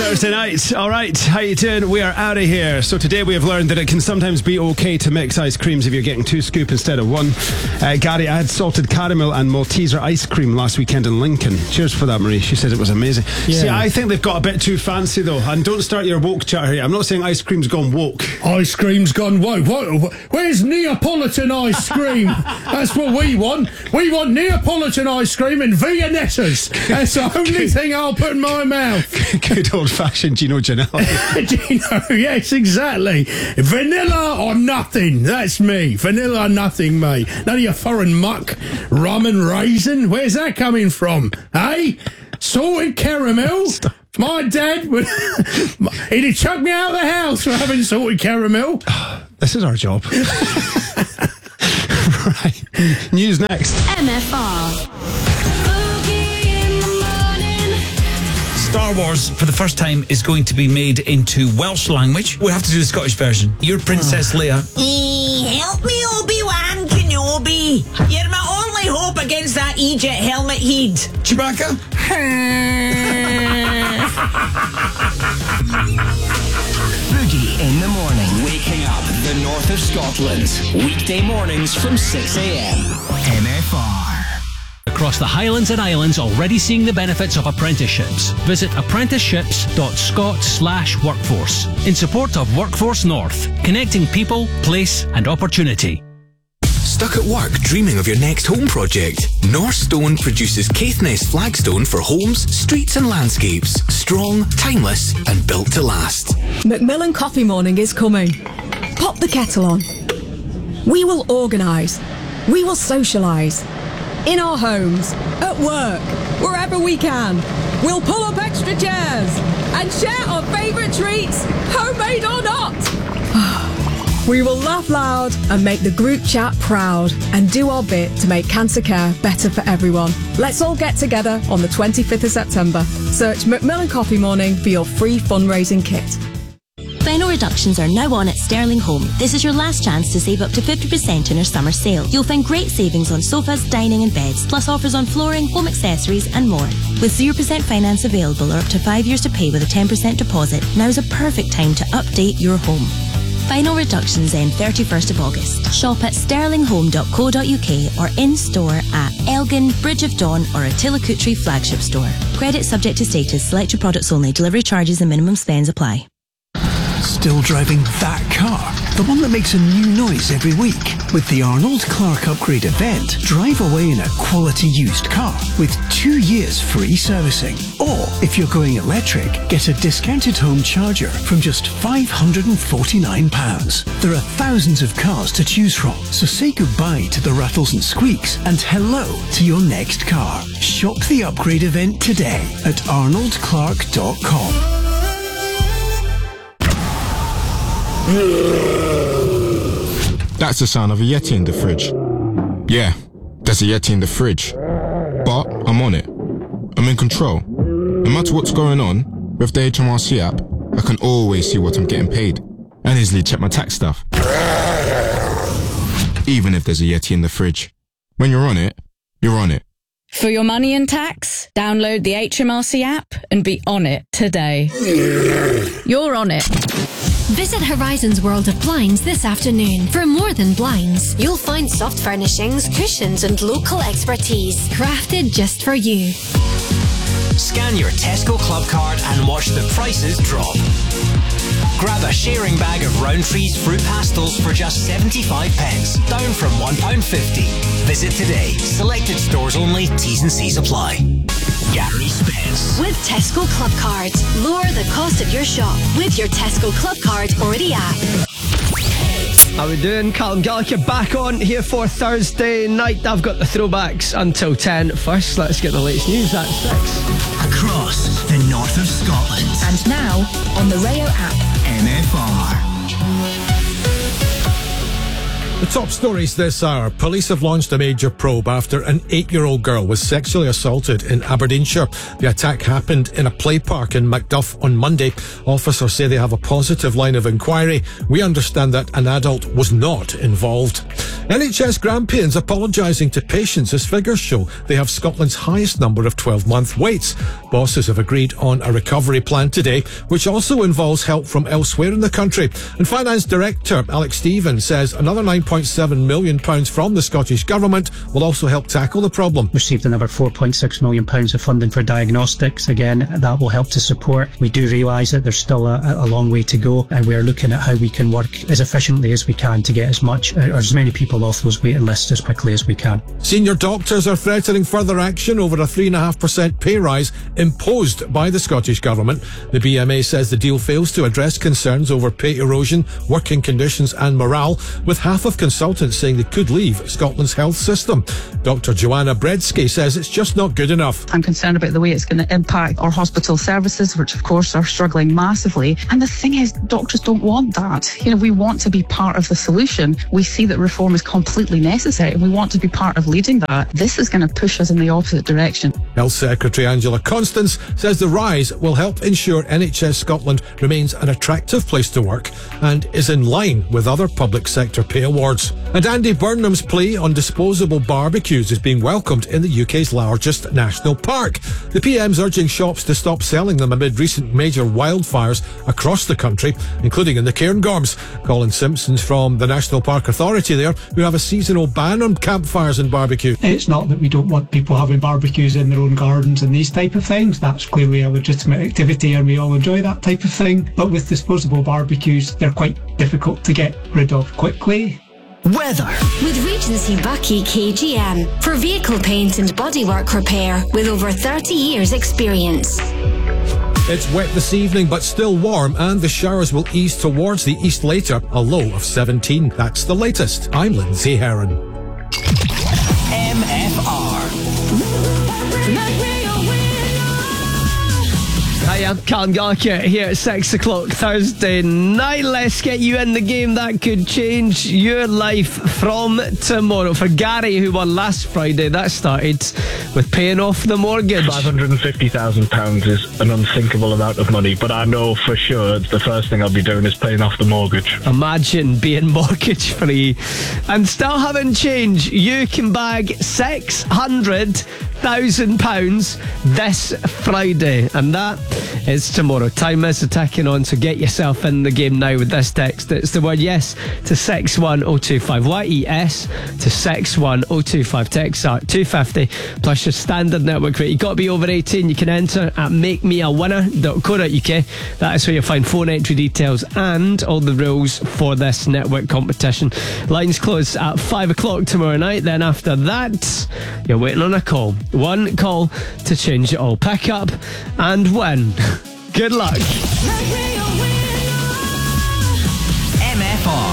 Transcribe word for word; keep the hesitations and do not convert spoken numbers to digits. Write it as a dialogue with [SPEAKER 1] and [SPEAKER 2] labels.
[SPEAKER 1] Thursday night. All right, how you doing? We are out of here. So today we have learned that it can sometimes be okay to mix ice creams if you're getting two scoop instead of one. Uh, Gary, I had salted caramel and Malteser ice cream last weekend in Lincoln. Cheers for that, Marie. She says it was amazing. Yeah. See, I think they've got a bit too fancy though. And don't start your woke chat here. I'm not saying ice cream's gone woke.
[SPEAKER 2] Ice cream's gone woke. What, where's Neapolitan ice cream? That's what we want. We want Neapolitan ice cream and Viennettas. That's the only thing I'll put in my mouth.
[SPEAKER 1] Good old-fashioned Gino Ginelli.
[SPEAKER 2] Gino, yes, exactly. Vanilla or nothing. That's me. Vanilla or nothing, mate. None of your foreign muck. Rum and raisin. Where's that coming from? Eh? Salted caramel? Stop. My dad would... he'd have chucked me out of the house for having salted caramel.
[SPEAKER 1] This is our job. Right. News next.
[SPEAKER 3] M F R.
[SPEAKER 4] Star Wars, for the first time, is going to be made into Welsh language. We'll have to do the Scottish version. You're Princess oh. Leia.
[SPEAKER 5] E- help me, Obi-Wan Kenobi. You're my only hope against that Egypt helmet head.
[SPEAKER 4] Chewbacca?
[SPEAKER 6] Boogie in the morning. Waking up the north of Scotland. Weekday mornings from six a.m. M F R.
[SPEAKER 7] Across the Highlands and Islands already seeing the benefits of apprenticeships. Visit apprenticeships.scot slash workforce in support of Workforce North, connecting people, place and opportunity.
[SPEAKER 8] Stuck at work dreaming of your next home project? Northstone produces Caithness flagstone for homes, streets and landscapes. Strong, timeless and built to last.
[SPEAKER 9] Macmillan Coffee Morning is coming. Pop the kettle on. We will organise. We will socialise. In our homes, at work, wherever we can. We'll pull up extra chairs and share our favourite treats, homemade or not. We will laugh loud and make the group chat proud and do our bit to make cancer care better for everyone. Let's all get together on the twenty-fifth of September. Search Macmillan Coffee Morning for your free fundraising kit.
[SPEAKER 3] Final reductions are now on at Sterling Home. This is your last chance to save up to fifty percent in our summer sale. You'll find great savings on sofas, dining and beds, plus offers on flooring, home accessories and more. With zero percent finance available or up to five years to pay with a ten percent deposit, now's a perfect time to update your home. Final reductions end thirty-first of August. Shop at sterling home dot co dot uk or in-store at Elgin, Bridge of Dawn or Attila Kutri flagship store. Credit subject to status. Select your products only. Delivery charges and minimum spends apply.
[SPEAKER 10] Still driving that car? The one that makes a new noise every week? With the Arnold Clark Upgrade event, drive away in a quality used car with two years free servicing. Or, if you're going electric, get a discounted home charger from just five hundred forty-nine pounds. There are thousands of cars to choose from, so say goodbye to the rattles and squeaks and hello to your next car. Shop the upgrade event today at arnold clark dot com.
[SPEAKER 11] That's the sound of a Yeti in the fridge. Yeah, there's a Yeti in the fridge. But I'm on it. I'm in control. No matter what's going on, with the H M R C app, I can always see what I'm getting paid and easily check my tax stuff. Even if there's a Yeti in the fridge. When you're on it, you're on it.
[SPEAKER 12] For your money and tax, download the H M R C app and be on it today. You're on it.
[SPEAKER 13] Visit Horizon's World of Blinds this afternoon. For more than blinds, you'll find soft furnishings, cushions and local expertise crafted just for you.
[SPEAKER 6] Scan your Tesco Club card and watch the prices drop. Grab a sharing bag of Rowntree's fruit pastels for just seventy-five pence, down from one pound fifty. Visit today. Selected stores only. T's and C's apply. Gary Spence.
[SPEAKER 13] With Tesco Club Cards, lower the cost of your shop with your Tesco Club Card or the app.
[SPEAKER 14] How we doing? Callum Gallagher back on here for Thursday night. I've got the throwbacks until ten. First, let's get the latest news at six.
[SPEAKER 6] Across the north of Scotland.
[SPEAKER 15] And now, on the Rayo app.
[SPEAKER 6] M F R.
[SPEAKER 15] The top stories this hour. Police have launched a major probe after an eight-year-old girl was sexually assaulted in Aberdeenshire. The attack happened in a play park in Macduff on Monday. Officers say they have a positive line of inquiry. We understand that an adult was not involved. N H S Grampians apologising to patients as figures show they have Scotland's highest number of twelve-month waits. Bosses have agreed on a recovery plan today, which also involves help from elsewhere in the country. And Finance Director Alex Stevens says another nine point seven million pounds from the Scottish Government will also help tackle the problem.
[SPEAKER 16] Received another four point six million pounds of funding for diagnostics. Again, that will help to support. We do realise that there's still a, a long way to go, and we're looking at how we can work as efficiently as we can to get as much or as many people off those waiting lists as quickly as we can.
[SPEAKER 15] Senior doctors are threatening further action over a three point five percent pay rise imposed by the Scottish Government. The B M A says the deal fails to address concerns over pay erosion, working conditions and morale, with half of consultants saying they could leave Scotland's health system. Doctor Joanna Bredsky says it's just not good enough.
[SPEAKER 17] I'm concerned about the way it's going to impact our hospital services, which of course are struggling massively. And the thing is, doctors don't want that. You know, we want to be part of the solution. We see that reform is completely necessary and we want to be part of leading that. This is going to push us in the opposite direction.
[SPEAKER 15] Health Secretary Angela Constance says the rise will help ensure N H S Scotland remains an attractive place to work and is in line with other public sector pay awards. And Andy Burnham's plea on disposable barbecues is being welcomed in the U K's largest national park. The P M's urging shops to stop selling them amid recent major wildfires across the country, including in the Cairngorms. Colin Simpson's from the National Park Authority there, who have a seasonal ban on campfires and barbecue.
[SPEAKER 18] It's not that we don't want people having barbecues in their own gardens and these type of things. That's clearly a legitimate activity and we all enjoy that type of thing. But with disposable barbecues, they're quite difficult to get rid of quickly.
[SPEAKER 6] Weather.
[SPEAKER 13] With Regency Bucky K G M for vehicle paint and bodywork repair with over thirty years experience.
[SPEAKER 15] It's wet this evening but still warm, and the showers will ease towards the east later, a low of seventeen. That's the latest. I'm Lindsay Heron.
[SPEAKER 6] M F R.
[SPEAKER 14] Hi, I'm Callum Gallagher here at six o'clock Thursday night. Let's get you in the game that could change your life from tomorrow. For Gary, who won last Friday, that started with paying off the mortgage.
[SPEAKER 19] five hundred fifty thousand pounds is an unthinkable amount of money, but I know for sure the first thing I'll be doing is paying off the mortgage.
[SPEAKER 14] Imagine being mortgage free and still having change. You can bag six hundred thousand pounds this Friday, and that is tomorrow. Time is ticking on, so get yourself in the game now with this text. It's the word yes to six one oh two five. Y E S to six one oh two five. Text are two fifty plus your standard network rate. You've got to be over eighteen. You can enter at make me a winner dot co dot U K. That is where you'll find phone entry details and all the rules for this network competition. Lines close at five o'clock tomorrow night. Then after that, you're waiting on a call. One call to change it all. Pick up and win. Good luck.